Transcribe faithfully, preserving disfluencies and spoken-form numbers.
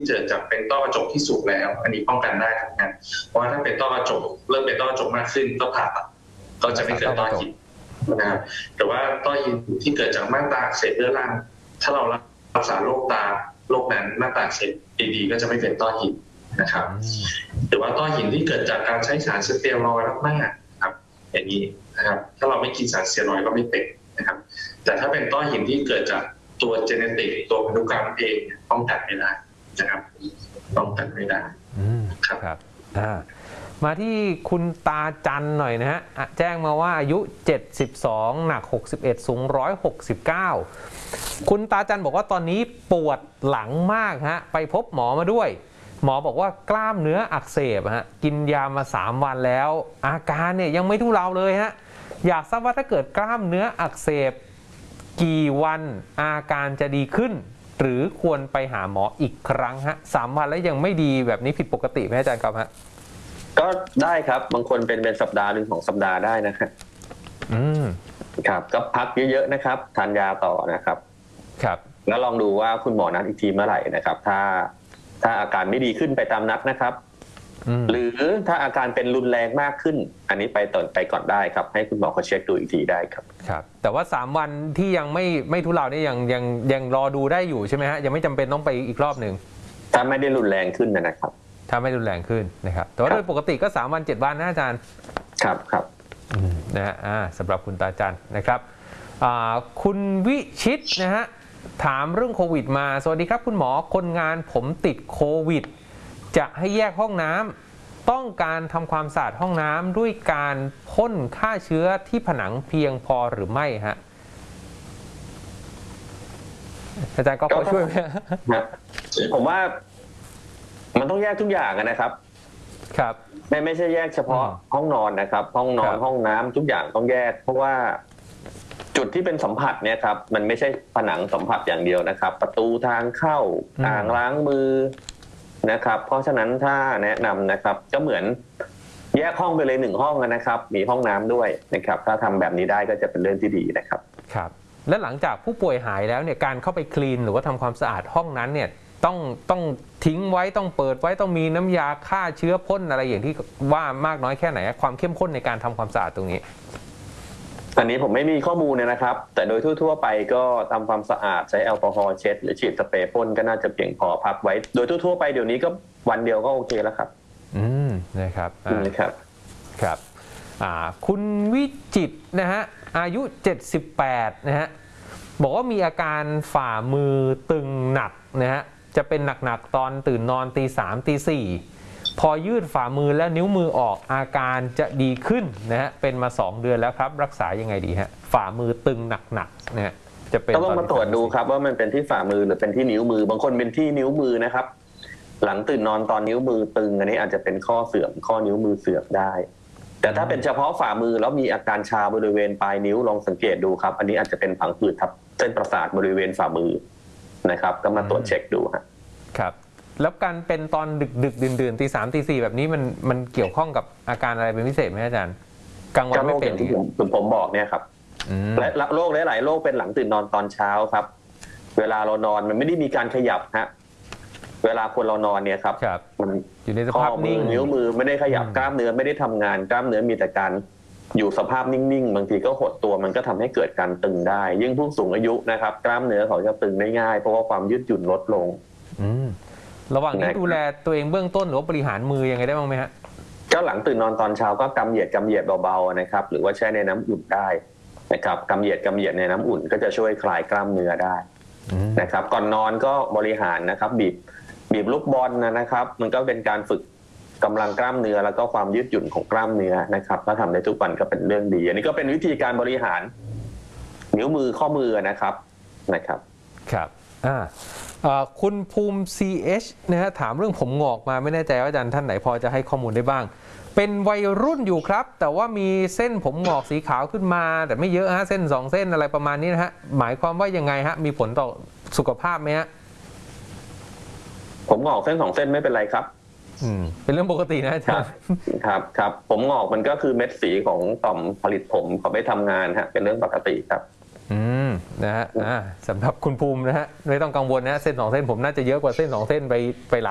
เกิดจากเป็นต้อกระจกที่สุกแล้วอันนี้ป้องกันได้ครับเพราะว่าถ้าเป็นต้อกระจกเริ่มเป็นต้อกระจกมากขึ้นก็ผ่าตัดก็จะไม่เกิดต้อหินนะครับแต่ว่าต้อหินที่เกิดจากม่านตาอักเสบเรื้อรังถ้าเรารักษาโรคตาโรคนั้นม่านตาอักเสบดีๆก็จะไม่เป็นต้อหินนะครับหรือว่าต้อหินที่เกิดจากการใช้สารสเตียรอยด์มากๆครับอย่างนี้นะครับถ้าเราไม่กินสารสเตียรอยด์ก็ไม่เป็นนะครับแต่ถ้าเป็นต้อหินที่เกิดจากตัวเจเนติกตัวพันธุกรรมเองป้องกันไม่ได้นะครับป้องกันไม่ได้ครับครับมาที่คุณตาจันหน่อยนะฮะแจ้งมาว่าอายุเจ็ดสิบสองหนักหกสิบเอ็ดสูงหนึ่งร้อยหกสิบเก้าคุณตาจันบอกว่าตอนนี้ปวดหลังมากฮะไปพบหมอมาด้วยหมอบอกว่ากล้ามเนื้ออักเสบฮะกินยามาสามวันแล้วอาการเนี่ยยังไม่ทุเลาเลยฮะอยากทราบว่าถ้าเกิดกล้ามเนื้ออักเสบกี่วันอาการจะดีขึ้นหรือควรไปหาหมออีกครั้งฮะสามวันแล้วยังไม่ดีแบบนี้ผิดปกติไหมอาจารย์ครับฮะก็ได้ครับบางคนเป็นเป็นสัปดาห์หนึ่งของสัปดาห์ได้นะครับอืมครับก็พักเยอะๆนะครับทานยาต่อนะครับครับแล้วลองดูว่าคุณหมอนัดอีกทีเมื่อไหร่นะครับถ้าถ้าอาการไม่ดีขึ้นไปตามนัดนะครับหรือถ้าอาการเป็นรุนแรงมากขึ้นอันนี้ไปต่อไปก่อนได้ครับให้คุณหมอเขาเช็คดูอีกทีได้ครับครับแต่ว่าสามวันที่ยังไม่ไม่ทุเลาเนี่ยยังยังยังรอดูได้อยู่ใช่ไหมฮะยังไม่จำเป็นต้องไปอีกรอบหนึ่งถ้าไม่ได้รุนแรงขึ้นนะครับถ้าไม่รุนแรงขึ้นนะครับแต่ว่าโดยปกติก็สามวันเจ็ดวันนะอาจารย์ครับครับนะฮะสำหรับคุณตาจันนะครับคุณวิชิตนะฮะถามเรื่องโควิดมาสวัสดีครับคุณหมอคนงานผมติดโควิดจะให้แยกห้องน้ำต้องการทำความสะอาดห้องน้ำด้วยการพ่นฆ่าเชื้อที่ผนังเพียงพอหรือไม่ฮะอาจารย์ก็พอช่วยไหมผมว่ามันต้องแยกทุกอย่างนะครับครับไม่ไม่ใช่แยกเฉพาะห้องนอนนะครับห้องนอนห้องน้ำทุกอย่างต้องแยกเพราะว่าจุดที่เป็นสัมผัสเนี่ยครับมันไม่ใช่ผนังสัมผัสอย่างเดียวนะครับประตูทางเข้าอ่างล้างมือนะครับเพราะฉะนั้นถ้าแนะนำนะครับก็เหมือนแยกห้องไปเลยหนึ่งห้องนะครับมีห้องน้ำด้วยนะครับถ้าทำแบบนี้ได้ก็จะเป็นเรื่องที่ดีนะครับครับและหลังจากผู้ป่วยหายแล้วเนี่ยการเข้าไปคลีนหรือว่าทำความสะอาดห้องนั้นเนี่ยต้องต้องทิ้งไว้ต้องเปิดไว้ต้องมีน้ำยาฆ่าเชื้อพ่นอะไรอย่างที่ว่ามากน้อยแค่ไหนความเข้มข้นในการทำความสะอาดตรงนี้อันนี้ผมไม่มีข้อมูลนะครับแต่โดยทั่วๆไปก็ทำความสะอาดใช้แอลกอฮอล์เช็ดหรือฉีดสเปรย์พ่นก็น่าจะเพียงพอพักไว้โดยทั่วๆไปเดี๋ยวนี้ก็วันเดียวก็โอเคแล้วครับอืมนะครับนะครับครับอ่าคุณวิจิตรนะฮะอายุเจ็ดสิบแปดนะฮะบอกว่ามีอาการฝ่ามือตึงหนักนะฮะจะเป็นหนักๆตอนตื่นนอนตีสามตีสี่พอยืดฝ่ามือและนิ้วมือออกอาการจะดีขึ้นนะฮะเป็นมาสองเดือนแล้วครับรักษายังไงดีฮะฝ่ามือตึงหนักๆนะฮะจะเป็นต้องมาตรวจดูครับว่ามันเป็นที่ฝ่ามือหรือเป็นที่นิ้วมือบางคนเป็นที่นิ้วมือนะครับหลังตื่นนอนตอนนิ้วมือตึงอันนี้อาจจะเป็นข้อเสื่อมข้อนิ้วมือเสื่อมได้แต่ถ้าเป็นเฉพาะฝ่ามือแล้วมีอาการชาบริเวณปลายนิ้วลองสังเกตดูครับอันนี้อาจจะเป็นผังผืดทับเส้นประสาทบริเวณฝ่ามือนะครับก็มาตรวจเช็คดูครับแล้วการเป็นตอนดึกดึกดื่นดื่นตีสามตีสี่แบบนี้มันมันเกี่ยวข้องกับอาการอะไรเป็นพิเศษไหมอาจารย์กลางวันไม่เป็นที่ผมผมบอกเนี่ยครับและโรคหลายๆโรคเป็นหลังตื่นนอนตอนเช้าครับเวลาเรานอนมันไม่ได้มีการขยับฮะเวลาคนเรานอนเนี่ยครับมันอยู่ในสภาพนิ่งนิ้วมือไม่ได้ขยับกล้ามเนื้อไม่ได้ทำงานกล้ามเนื้อมีแต่การอยู่สภาพนิ่งๆบางทีก็หดตัวมันก็ทำให้เกิดการตึงได้ยิ่งผู้สูงอายุนะครับกล้ามเนื้อเขาจะตึงได้ง่ายเพราะว่าความยืดหยุ่นลดลงระหว่างนี้ดูแลตัวเองเบื้องต้นหรือว่าบริหารมือยังไงได้บ้างไหมฮะก็หลังตื่นนอนตอนเช้าก็กำเหยียดกำเหยียดเบาๆนะครับหรือว่าแช่ในน้ำอุ่นได้นะครับกำเหยียดกำเหยียดในน้ำอุ่นก็จะช่วยคลายกล้ามเนื้อได้นะครับก่อนนอนก็บริหารนะครับบีบบีบลูกบอลนะครับมันก็เป็นการฝึกกำลังกล้ามเนื้อแล้วก็ความยืดหยุ่นของกล้ามเนื้อนะครับถ้าทำได้ทุกวันก็เป็นเรื่องดีอันนี้ก็เป็นวิธีการบริหารนิ้วมือข้อมือนะครับนะครับครับอ่าคุณภูมิ ซี เอช นะฮะถามเรื่องผมงอกมาไม่แน่ใจว่าอาจารย์ท่านไหนพอจะให้ข้อมูลได้บ้างเป็นวัยรุ่นอยู่ครับแต่ว่ามีเส้นผมงอกสีขาวขึ้นมาแต่ไม่เยอะฮะเส้นสองเส้นอะไรประมาณนี้นะฮะหมายความว่ายังไงฮะมีผลต่อสุขภาพไหมฮะผมงอกเส้นสองเส้นไม่เป็นไรครับอืมเป็นเรื่องปกตินะอาจารย์ครับครับผมงอกมันก็คือเม็ดสีของต่อมผลิตผมเขาไม่ทำงานฮะเป็นเรื่องปกติครับอืมนะฮะอ่าสำหรับคุณภูมินะฮะไม่ต้องกังวลนะเส้นสองเส้นผมน่าจะเยอะกว่าเส้นสองเส้นไปไปหลาย